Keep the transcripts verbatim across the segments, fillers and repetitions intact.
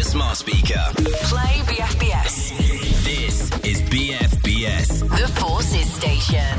smart speaker. Play B F B S. This is B F B S. The Forces Station.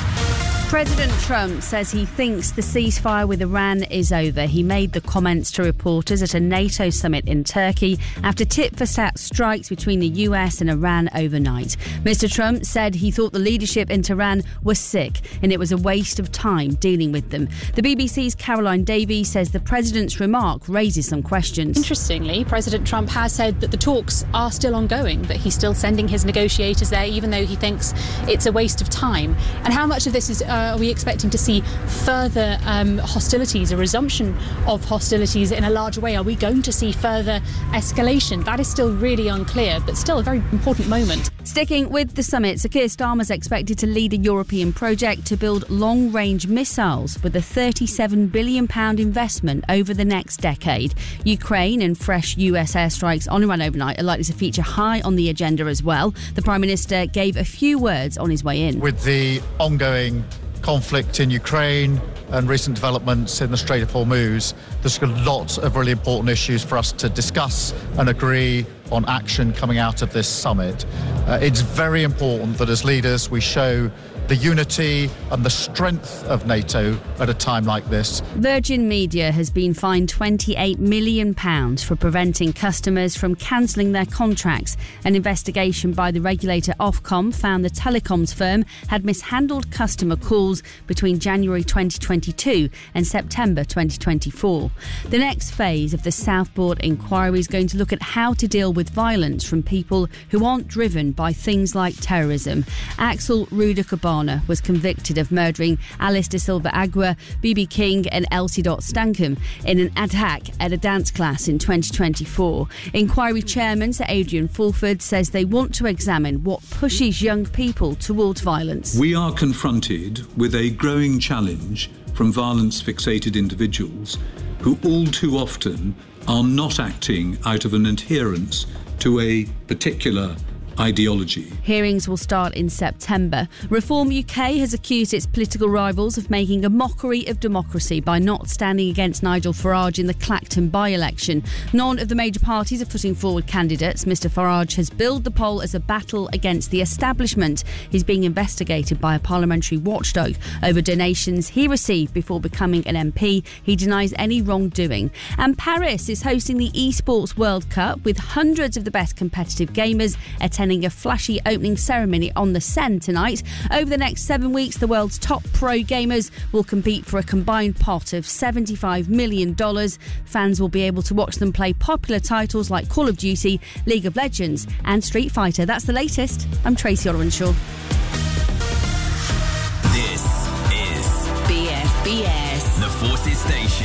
President Trump says he thinks the ceasefire with Iran is over. He made the comments to reporters at a NATO summit in Turkey after tit-for-tat strikes between the U S and Iran overnight. Mister Trump said he thought the leadership in Tehran was sick and it was a waste of time dealing with them. The B B C's Caroline Davies says the president's remark raises some questions. Interestingly, President Trump has said that the talks are still ongoing, that he's still sending his negotiators there, even though he thinks it's a waste of time. And how much of this is... Uh, Are we expecting to see further um, hostilities, a resumption of hostilities in a larger way? Are we going to see further escalation? That is still really unclear, but still a very important moment. Sticking with the summit, Sir Keir Starmer is expected to lead a European project to build long-range missiles with a thirty-seven billion pounds investment over the next decade. Ukraine and fresh U S airstrikes on Iran overnight are likely to feature high on the agenda as well. The Prime Minister gave a few words on his way in. With the ongoing conflict in Ukraine and recent developments in the Strait of Hormuz, there's a lot of really important issues for us to discuss and agree on action coming out of this summit. Uh, it's very important that as leaders we show the unity and the strength of NATO at a time like this. Virgin Media has been fined twenty-eight million pounds for preventing customers from cancelling their contracts. An investigation by the regulator Ofcom found the telecoms firm had mishandled customer calls between January twenty twenty-two and September twenty twenty-four. The next phase of the Southport inquiry is going to look at how to deal with violence from people who aren't driven by things like terrorism. Axel Ruder-Cabana was convicted of murdering Alice de Silva Agua, B B King and Elsie Dot Stankham in an attack at a dance class in twenty twenty-four. Inquiry Chairman Sir Adrian Fulford says they want to examine what pushes young people towards violence. We are confronted with a growing challenge from violence-fixated individuals who all too often are not acting out of an adherence to a particular ideology. Hearings will start in September. Reform U K has accused its political rivals of making a mockery of democracy by not standing against Nigel Farage in the Clacton by-election. None of the major parties are putting forward candidates. Mister Farage has billed the poll as a battle against the establishment. He's being investigated by a parliamentary watchdog over donations he received before becoming an M P. He denies any wrongdoing. And Paris is hosting the eSports World Cup with hundreds of the best competitive gamers attending a flashy opening ceremony on the Seine tonight. Over the next seven weeks, the world's top pro gamers will compete for a combined pot of seventy-five million dollars. Fans will be able to watch them play popular titles like Call of Duty, League of Legends and Street Fighter. That's the latest. I'm Tracy Orwenshaw. This is B F B S. the Forces Station.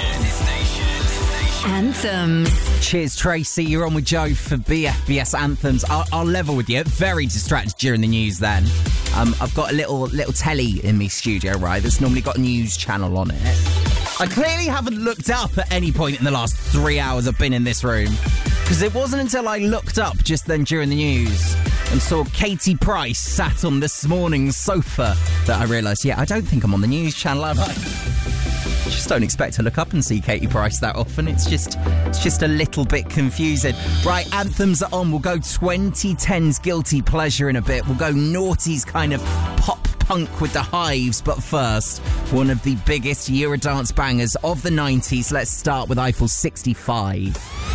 Anthems. Cheers, Tracy. You're on with Joe for B F B S Anthems. I'll, I'll level with you. Very distracted during the news then. Um, I've got a little little telly in my studio, right, that's normally got a news channel on it. I clearly haven't looked up at any point in the last three hours I've been in this room, because it wasn't until I looked up just then during the news and saw Katie Price sat on this morning's sofa that I realised, yeah, I don't think I'm on the news channel, am I? Just don't expect to look up and see Katie Price that often. It's just it's just a little bit confusing. Right, anthems are on. We'll go twenty tens guilty pleasure in a bit. We'll go noughties kind of pop punk with the Hives. But first, one of the biggest Eurodance bangers of the nineties. Let's start with Eiffel sixty-five.